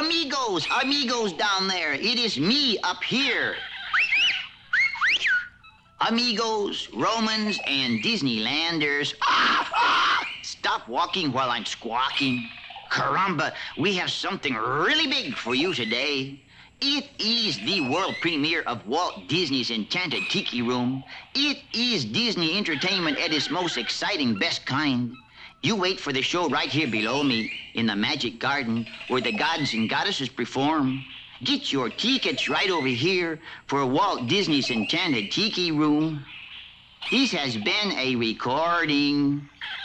amigos down there. It is me up here. Amigos, Romans, and Disneylanders. Stop walking while I'm squawking. Caramba, we have something really big for you today. It is the world premiere of Walt Disney's Enchanted Tiki Room. It is Disney entertainment at its most exciting, best kind. You wait for the show right here below me in the Magic Garden where the gods and goddesses perform. Get your tickets right over here for Walt Disney's Enchanted Tiki Room. This has been a recording.